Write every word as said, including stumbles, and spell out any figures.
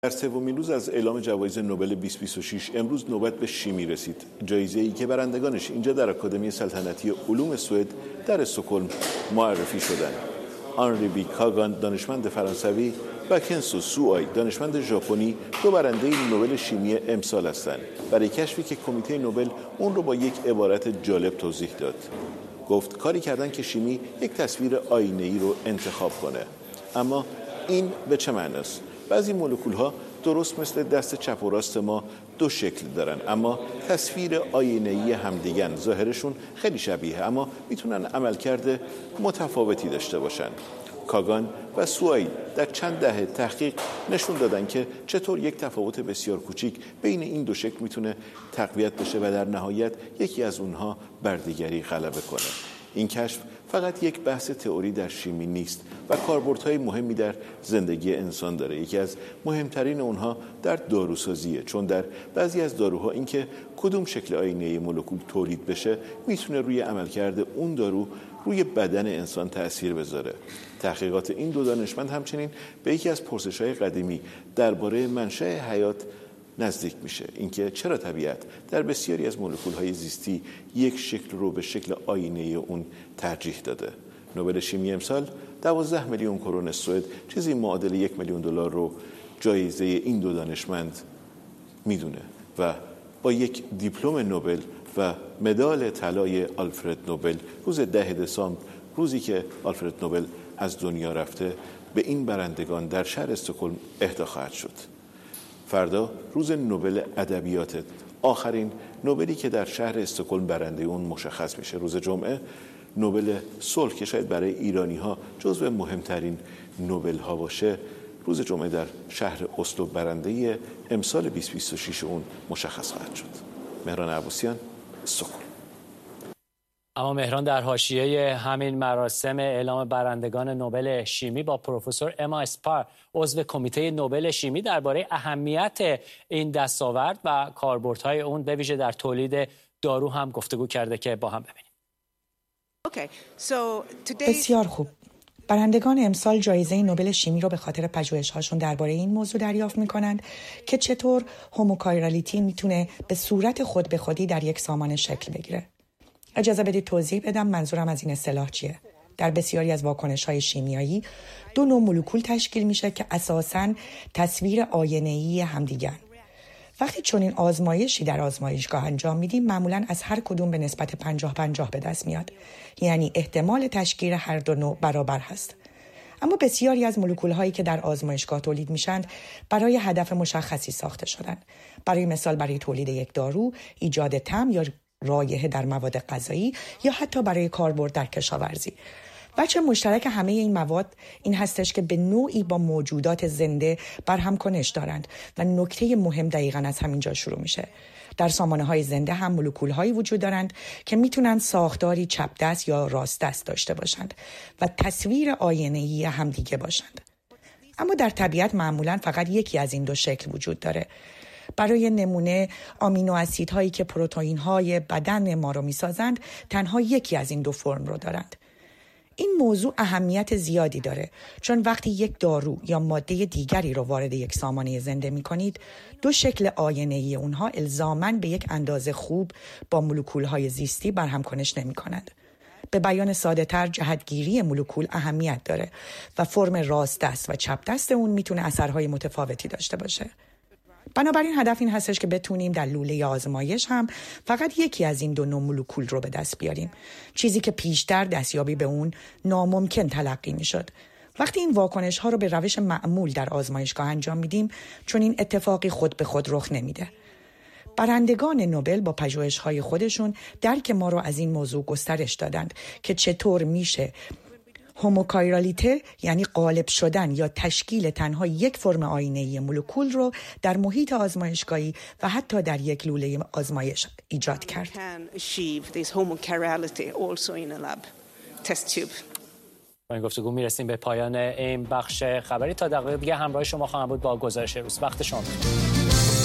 در سومین روز از اعلام جوایز نوبل بیست بیست و شش امروز نوبت به شیمی رسید. جایزه‌ای که برندگانش اینجا در آکادمی سلطنتی علوم سوئد در استکهلم معرفی شدند. آنری بی کاگان دانشمند فرانسوی و کنسو سوآی دانشمند ژاپنی دو برنده نوبل شیمی امسال هستند. برای کشفی که کمیته نوبل اون رو با یک عبارت جالب توضیح داد. گفت کاری کردن که شیمی یک تصویر آینه‌ای رو انتخاب کنه. اما این به چه معنی است؟ بعضی مولکول‌ها درست مثل دست چپ و راست ما دو شکل دارن، اما تصویر آینه‌ای همدیگن. ظاهرشون خیلی شبیه اما میتونن عملکرد متفاوتی داشته باشن. کاگان و سوآی در چند دهه تحقیق نشون دادن که چطور یک تفاوت بسیار کوچیک بین این دو شکل میتونه تقویت بشه و در نهایت یکی از اونها بر دیگری غلبه کنه. این کشف فقط یک بحث تئوری در شیمی نیست و کاربردهای مهمی در زندگی انسان داره. یکی از مهمترین اونها در داروسازیه، چون در بعضی از داروها اینکه کدوم شکل آینه‌ای مولکول تولید بشه میتونه روی عملکرد اون دارو روی بدن انسان تأثیر بذاره. تحقیقات این دو دانشمند همچنین به یکی از پرسش‌های قدیمی درباره منشأ حیات نزدیک میشه. اینکه چرا طبیعت در بسیاری از مولکول‌های زیستی یک شکل رو به شکل آینه‌ای اون ترجیح داده. نوبل شیمی امسال دوازده میلیون کرون سوئد، چیزی معادل یک میلیون دلار رو جایزه این دو دانشمند میدونه و با یک دیپلم نوبل و مدال طلای آلفرد نوبل روز ده دسامبر، روزی که آلفرد نوبل از دنیا رفته، به این برندگان در شهر استکهلم اهدا خواهد شد. فردا روز نوبل ادبیات، آخرین نوبلی که در شهر استکهلم برنده اون مشخص میشه. روز جمعه نوبل صلح که شاید برای ایرانی ها جزو مهمترین نوبل ها باشه، روز جمعه در شهر اسلو برنده امسال بیست بیست و شش اون مشخص خواهد شد. مهران عباسیان، استکهلم. اما مهران در حاشیه همین مراسم اعلام برندگان نوبل شیمی با پروفسور اما اسپار، عضو کمیته نوبل شیمی، درباره اهمیت این دستاورد و کاربردهای اون به ویژه در تولید دارو هم گفتگو کرده که با هم ببینیم. Okay. So today... بسیار خوب. برندگان امسال جایزه نوبل شیمی رو به خاطر پژوهش‌هاشون درباره این موضوع دریافت می‌کنند که چطور هوموکایرالیتی میتونه به صورت خود به خودی در یک سامان شکل بگیره. اجازه بدید توضیح بدم منظورم از این اصطلاح چیه. در بسیاری از واکنش‌های شیمیایی دو نوع مولکول تشکیل میشه که اساساً تصویر آینه‌ای همدیگن. وقتی چنین آزمایشی در آزمایشگاه انجام میدیم معمولاً از هر کدوم به نسبت پنجاه پنجاه به دست میاد. یعنی احتمال تشکیل هر دو نوع برابر هست. اما بسیاری از مولکول‌هایی که در آزمایشگاه تولید میشن برای هدف مشخصی ساخته شدن. برای مثال برای تولید یک دارو، ایجاد طعم یا رایحه در مواد غذایی یا حتی برای کاربرد در کشاورزی. وجه مشترک همه این مواد این هستش که به نوعی با موجودات زنده برهم کنش دارند و نکته مهم دقیقاً از همینجا شروع میشه. در سامانه‌های زنده هم مولکول‌هایی وجود دارند که میتونن ساختاری چپ دست یا راست دست داشته باشند و تصویر آینه‌ای همدیگه باشند. اما در طبیعت معمولاً فقط یکی از این دو شکل وجود داره. برای نمونه آمینو اسیدهایی که پروتئین‌های بدن ما رو میسازند تنها یکی از این دو فرم رو دارند. این موضوع اهمیت زیادی داره، چون وقتی یک دارو یا ماده دیگری رو وارد یک سامانه زنده می کنید، دو شکل آینه‌ای اونها الزاماً به یک اندازه خوب با مولکول‌های زیستی برهم کنش نمی کنند. به بیان ساده تر، جهتگیری مولکول اهمیت داره و فرم راست دست و چپ دست اون میتونه اثرهای متفاوتی داشته باشه. بنابراین هدف این هستش که بتونیم در لوله آزمایش هم فقط یکی از این دو نوع مولکول رو به دست بیاریم، چیزی که پیشتر دستیابی به اون ناممکن تلقی میشد. وقتی این واکنش ها رو به روش معمول در آزمایشگاه انجام میدیم، چون این اتفاقی خود به خود رخ نمیده. برندگان نوبل با پژوهش‌های خودشون درک ما رو از این موضوع گسترش دادند که چطور میشه هوموکایرالیته، یعنی غالب شدن یا تشکیل تنها یک فرم آینه‌ای مولکول رو در محیط آزمایشگاهی و حتی در یک لوله آزمایش ایجاد کرد. با این گفتگو میرسیم به پایان این بخش خبری. تا دقیقه دیگه همراه شما خواهم بود با گزارش روز. وقت شما.